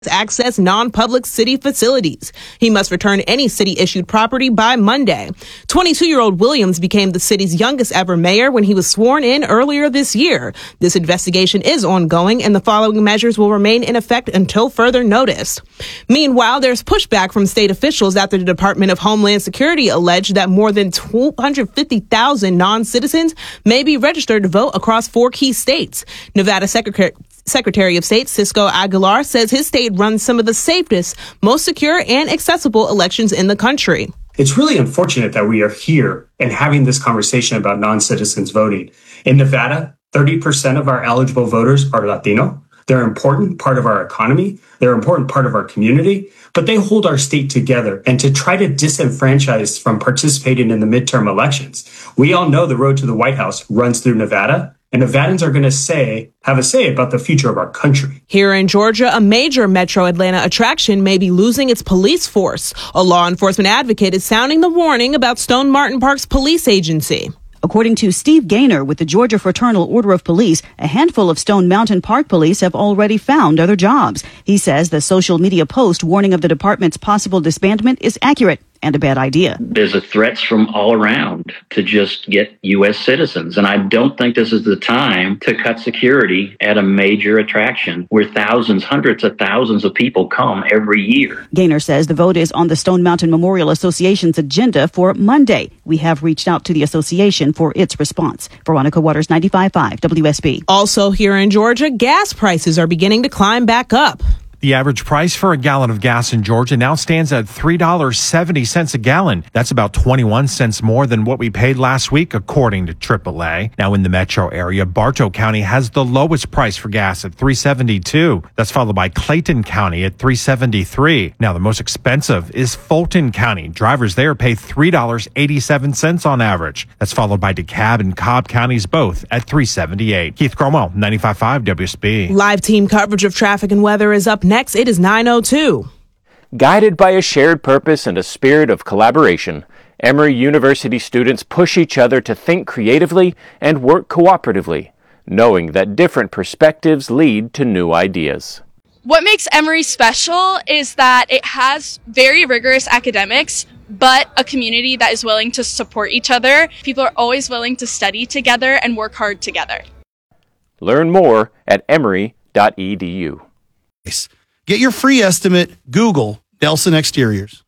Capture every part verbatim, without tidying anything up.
access non-public city facilities. He must return any city-issued property by Monday. twenty-two-year-old Williams became the city's youngest ever mayor when he was sworn in earlier this year. This investigation is ongoing, and the following measures will remain in effect until further notice. Meanwhile, there's pushback from state officials after the Department of Homeland Security alleged that more than two hundred fifty thousand non-citizens may be registered to vote across four key states. Nevada Secretary Secretary of State Cisco Aguilar says his state runs some of the safest, most secure, and accessible elections in the country. It's really unfortunate that we are here and having this conversation about non-citizens voting. In Nevada, thirty percent of our eligible voters are Latino. They're an important part of our economy. They're an important part of our community, but they hold our state together. And to try to disenfranchise from participating in the midterm elections, we all know the road to the White House runs through Nevada. And Nevadans are going to say, have a say about the future of our country. Here in Georgia, a major Metro Atlanta attraction may be losing its police force. A law enforcement advocate is sounding the warning about Stone Martin Park's police agency. According to Steve Gaynor with the Georgia Fraternal Order of Police, a handful of Stone Mountain Park police have already found other jobs. He says the social media post warning of the department's possible disbandment is accurate and a bad idea. There's a threats from all around to just get U S citizens. And I don't think this is the time to cut security at a major attraction where thousands, hundreds of thousands of people come every year. Gaynor says the vote is on the Stone Mountain Memorial Association's agenda for Monday. We have reached out to the association for its response. Veronica Waters, ninety-five point five W S B. Also here in Georgia, gas prices are beginning to climb back up. The average price for a gallon of gas in Georgia now stands at three dollars and seventy cents a gallon. That's about twenty-one cents more than what we paid last week, according to triple A. Now in the metro area, Bartow County has the lowest price for gas at three dollars and seventy-two cents. That's followed by Clayton County at three dollars and seventy-three cents. Now the most expensive is Fulton County. Drivers there pay three dollars and eighty-seven cents on average. That's followed by DeKalb and Cobb counties both at three dollars and seventy-eight cents. Keith Cromwell, ninety-five point five W S B. Live team coverage of traffic and weather is up next. It is nine oh two. Guided by a shared purpose and a spirit of collaboration, Emory University students push each other to think creatively and work cooperatively, knowing that different perspectives lead to new ideas. What makes Emory special is that it has very rigorous academics, but a community that is willing to support each other. People are always willing to study together and work hard together. Learn more at emory dot e d u. Get your free estimate, Google Nelson Exteriors.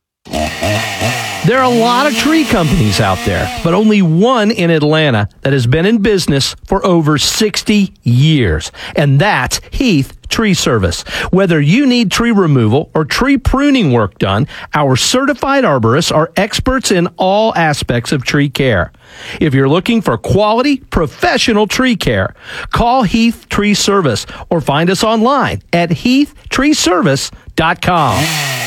There are a lot of tree companies out there, but only one in Atlanta that has been in business for over sixty years, and that's Heath Tree Service. Whether you need tree removal or tree pruning work done, our certified arborists are experts in all aspects of tree care. If you're looking for quality, professional tree care, call Heath Tree Service or find us online at heath tree service dot com.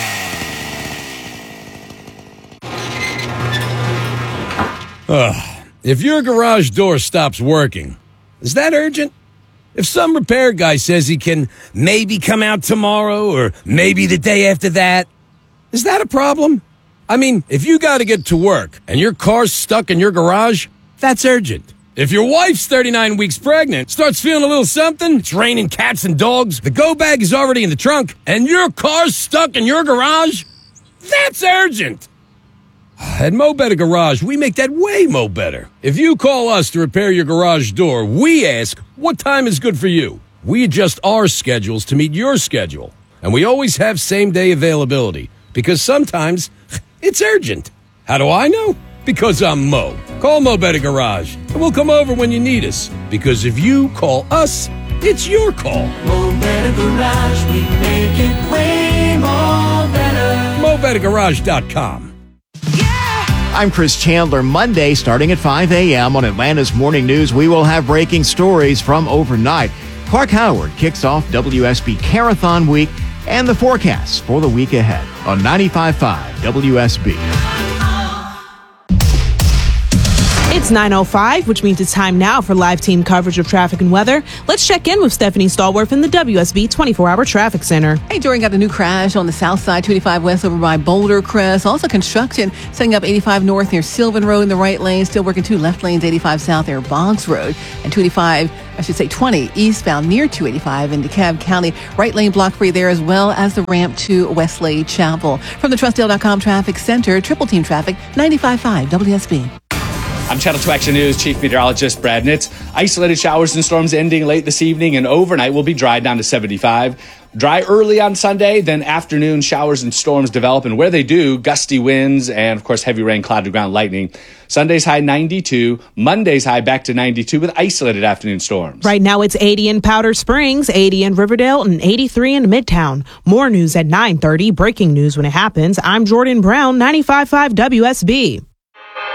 Ugh. If your garage door stops working, is that urgent? If some repair guy says he can maybe come out tomorrow or maybe the day after that, is that a problem? I mean, if you got to get to work and your car's stuck in your garage, that's urgent. If your wife's thirty-nine weeks pregnant, starts feeling a little something, it's raining cats and dogs, the go bag is already in the trunk, and your car's stuck in your garage, that's urgent. At Mo Better Garage, we make that way mo better. If you call us to repair your garage door, we ask, what time is good for you? We adjust our schedules to meet your schedule. And we always have same-day availability, because sometimes it's urgent. How do I know? Because I'm Mo. Call Mo Better Garage, and we'll come over when you need us. Because if you call us, it's your call. Mo Better Garage, we make it way more better. mo better garage dot com. I'm Chris Chandler. Monday, starting at five a.m. on Atlanta's Morning News, we will have breaking stories from overnight. Clark Howard kicks off W S B Carathon Week and the forecast for the week ahead on ninety-five point five W S B. It's nine oh five, which means it's time now for live team coverage of traffic and weather. Let's check in with Stephanie Stallworth in the W S B twenty-four hour Traffic Center. Hey, Jordan, got a new crash on the south side, two eighty-five west over by Boulder Crest. Also construction setting up eighty-five north near Sylvan Road in the right lane. Still working two left lanes, eighty-five south near Boggs Road. And two eighty-five, I should say twenty eastbound near two eighty-five in DeKalb County. Right lane block free there, as well as the ramp to Westlake Chapel. From the Trustdale dot com Traffic Center, Triple Team Traffic, ninety-five point five W S B. I'm Channel two Action News Chief Meteorologist Brad Nitz. Isolated showers and storms ending late this evening, and overnight will be dry down to seventy-five. Dry early on Sunday, then afternoon showers and storms develop, and where they do, gusty winds and, of course, heavy rain, cloud ground lightning. Sunday's high ninety-two, Monday's high back to ninety-two with isolated afternoon storms. Right now it's eighty in Powder Springs, eighty in Riverdale, and eighty-three in Midtown. More news at nine thirty, breaking news when it happens. I'm Jordan Brown, ninety-five point five W S B.